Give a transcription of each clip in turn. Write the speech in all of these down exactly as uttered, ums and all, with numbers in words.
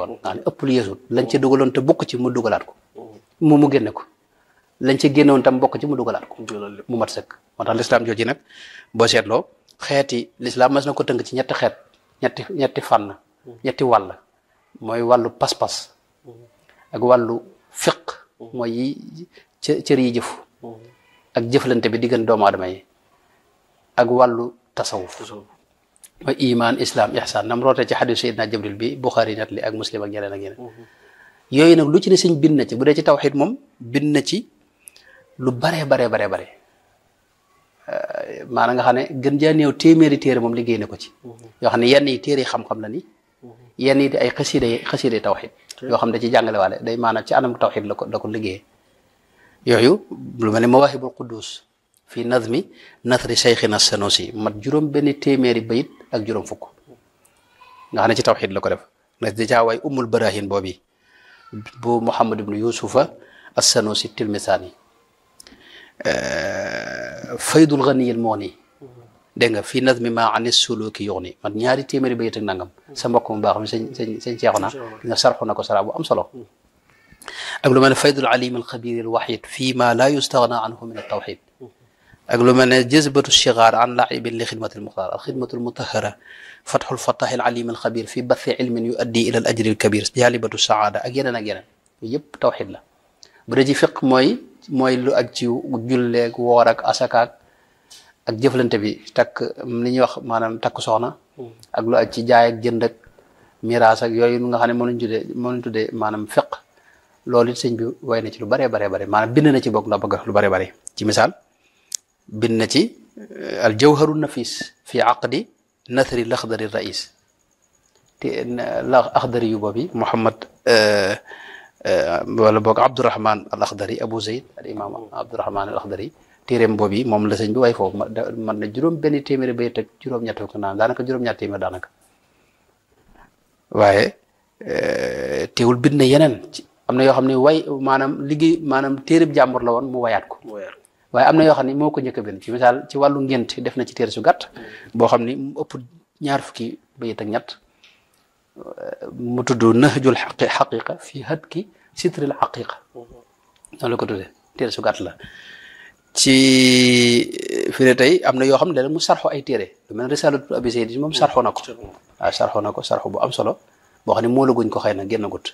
woon nga xam ne ëpp lu yeesut lañ ca dugaloon te bokk ci mu dugalaat ko mu mu génne ko lañ ca génnoon tam bokk ci mu dugalaat ko mu mat sëkk moo tax lislaam jooju nag boo seetloo xeeti lislaam mas na ko tënk ci ñetti xeet ñetti ñetti fànn ñetti wàll mooy wàllu pas-pas ak wàllu fiq mooy yi cër yi jëf ak jëflante bi diggante doomu aadama yi ak wàllu tasawuf mooy iman islam ihsan nam rootee ci xadis Seydina Jibril bi Buxaari nat li ak muslim ak ñeneen ak ñeneen yooyu nag lu ci ne sëñ bind na ci bu dee ci tawxid moom bind na ci lu baree baree baree bare maanaam nga xam ne gën jaa néew téeméeri téere moom liggéey na ko ci yoo xam ne yenn yi téere yi xam-xam la ni yenn yi di ay xasida xasida tawxid yoo xam ne ci jàngale waale day maanaam ci anam tawxid la ko la ko liggéeyee yooyu lu mel ne Mawaahibul Quddus fi nazmi nasri Cheikhina Sanusi mat juróom benn téeméeri bayit ak juróom fukk nga xam ne ci tawxid la ko def na dèjà waay Ummul Barahin boobu bu Muhammad ibnu Yusufa as-Sanusi Tilmisaani Faydul Ganiyil Mughni dégg nga fi nazmi ma ani suluki yughni man ñaari téeméeri bayit ak nangam sa mbokk mu baax mi sëñ sëñ sëñ Seexuna nga sarxu na ko sara bu am solo ak lu mel ne Faydul Alim al Xabir al Wahid fii ma la yustaghna anhu min at tawxid ak lu mel ne jazbatu shigaar an laibin li xidmati lmuxtaar al xidmatu lmutahara fatxul fatax al alim al xabir fi bathi ilmin yu addi ila al ajri al kabir jalibatu saada ak yeneen ak yeneen yëpp tawxid la bu dee ci fiq mooy mooy lu ak ci julleeg woor ak asakaak ak jëflante bi takk li ñuy wax maanaam takk soxna ak lu ak ci jaay ak jënd ak miraas ak yooyu nga xam ne mënuñ tuddee mënuñ tuddee maanaam fiq loolu it sëñ bi way na ci lu baree baree bare maanaam bind na ci bokk la bëgg lu bare bare ci misaal bind na ci al jawharu nafis fi aqdi nathri l axdari rais te la axdari yu boobi Muhammad wala boog Abdourahman al axdari Abu Zayd al imam Abdourahman al axdari téeréem boobi moom la sëñ bi way foofu man na juróom benn téeméeri bayit ak juróom-ñett ko naan daanaka juróom-ñett téeméer daanaka waaye teewul bind na yeneen am na yoo xam ne way maanaam liggéey maanaam téeréb jàmbur la woon mu wayaat ko waaye am na yoo xam ne moo ko njëkk a bind ci misaal ci wàllu ngént def na ci téere su gàtt boo xam ni mu ëpp ñaar fukki bayit ak ñett mu tudd nahjul xaqi xaqiqa fii hatki sitril xaqiqa noonu la ko tuddee téere su gàtt la ci fi ne tey am na yoo xam ne léeg mu sarxo ay téere lu mel ne risalatu abi zayd moom sarxo na ko waaw sarxo na ko sarxo bu am solo boo xam ne moo la guñ ko xëy na génn gut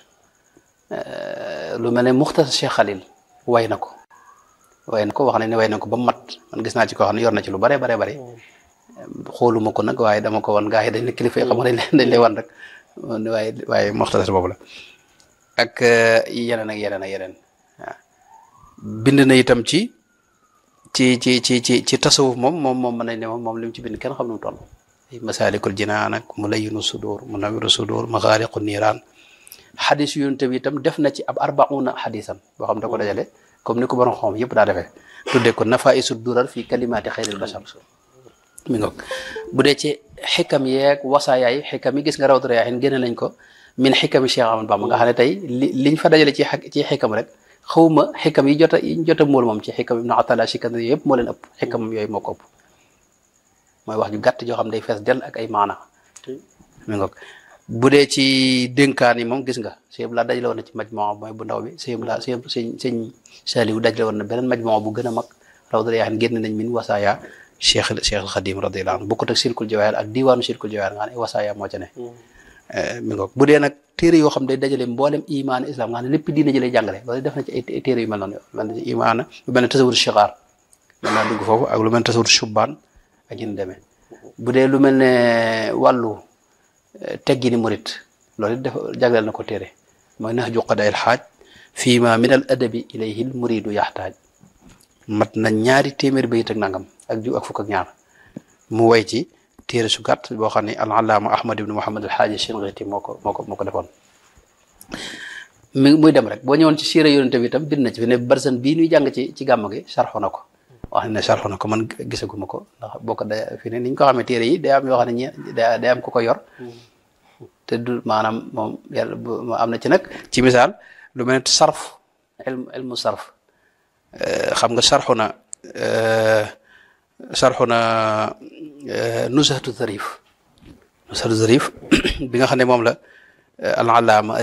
lu mel ne muxtasar Cheikh Khalil way na ko way na ko wax ne ne way na ko ba mat man gis naa ci koo xam ne yor na ci lu bare bare bare xooluma ko nag waaye dama ko wan gaa yi dañ ne kilifa yi xam nga dañ lay wan rek waaye waaye muxtasar boobu la ak yeneen ak yeneen ak yeneen waaw bind na itam ci ci ci ci ci ci tasawuf moom moom moom mën nañ ne moom moom li mu ci bind kenn xam nu mu toll masalikul jinaan ak mulayyinu sudur munawiru sudur maxaariqu niiraan xadis yonent bi itam def na ci ab arbauna xadisan boo xam da ko dajale comme ni ko borom xam yëpp daa defee tuddee ko nafaisu durar fii kalimaati xayril bashar mi ngoog bu dee ci xikam yeeg wasaayaay xikam yi gis nga rawatu rayaahin génne nañ ko min xikami Cheikh Ahmad Bamba nga xam ne tey li liñ fa dajale ci ci xikam rek xawma xikam yi jota yi jot a mool moom ci xikam ibnu atala Sikandari yëpp moo leen ëpp xikam yooyu moo ko ëpp mooy wax ju gàtt joo xam day fees del ak ay maana mi ngoog bu dee ci dénkaan yi moom gis nga sëñ la dajale woon na ci majmoo mooy bu ndaw bi sëñ la sëñ sëñ sëñ Saliou dajale woon na beneen majmoo bu gën a mag rawatu rayaahin génn nañ min wasaaya cheikh cheikh al Xadim radiyallahu anhu bokkut ak silkul jawaahir ak diwaanu silkul jawaahir nga xam ne wasaaya moo ca ne mi ngoog bu dee nag téere yoo xam day dajale mboolem imaan islam nga xam ne lépp diina ji lay jàngale loolu def na ci ay téere yu mel noonu mel na ci imaan lu mel ne tasawur shigaar mën naa dugg foofu ak lu mel ne tasawur shubbaan ak yin demee bu dee lu mel ne wàllu teggini murit loolu it def jagleel na ko téere mooy nahju qadaa'il xaaj fii ma min al adabi ilayhi al muridu yaxtaaj mat na ñaari téeméer bayit ak nangam ak ju ak fukk ak ñaar mu way ci téere su gàtt boo xam ne al allaama ahmad ibnu muhammad al xaaji Shinqiti moo ko moo ko moo ko defoon mi muy dem rek boo ñëwoon ci siira yonente bi itam bind na ci fi ne barsan bii ñuy jàng ci ci gàmm gi sarxo na ko wax ne sarxo na ko man gisaguma ko ndax boo ko da fi ne ni ñu ko xamee téere yi day am yoo xam ne ñi day am ku ko yor te du maanaam moom yàlla am na ci nag ci misaal lu mel ne sarf ilmu ilmu sarf xam nga sarxu na sarxu na nusxatu zarif nusxatu zarif bi nga xam ne moom la al allaama